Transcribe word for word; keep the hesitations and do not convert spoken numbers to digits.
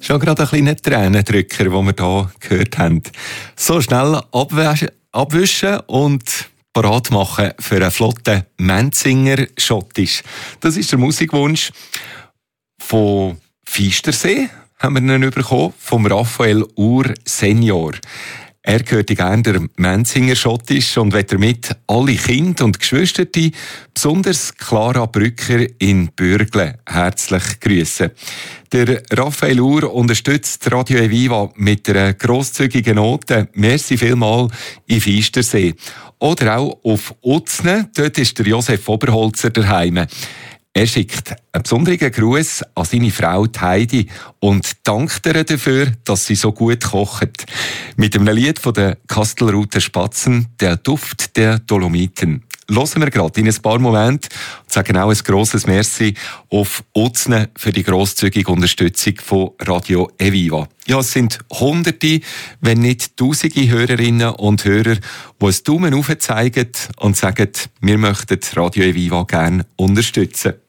Schon gerade ein kleiner Tränendrücker, den wir hier gehört haben. So schnell abwischen, abwischen und parat machen für einen flotten Menzinger Schottisch. Das ist der Musikwunsch von Feistersee, haben wir ihn bekommen, vom Raphael Uhr Senior. Er hörte gerne der Menzinger Schottisch und will damit alle Kinder und Geschwister, besonders Clara Brücker in Bürgle, herzlich grüßen. Der Raphael Uhr unterstützt Radio Eviva mit einer grosszügigen Note. Merci vielmals in Feistersee. Oder auch auf Utzne, dort ist der Josef Oberholzer daheim. Er schickt einen besonderen Gruß an seine Frau Heidi und dankt ihr dafür, dass sie so gut kocht. Mit einem Lied von den Kastelruther Spatzen, «Der Duft der Dolomiten». Hören wir gerade in ein paar Momente und sagen auch ein grosses Merci auf Utzne für die grosszügige Unterstützung von Radio Eviva. Ja, es sind Hunderte, wenn nicht Tausende Hörerinnen und Hörer, die einen Daumen hoch zeigen und sagen, wir möchten Radio Eviva gerne unterstützen.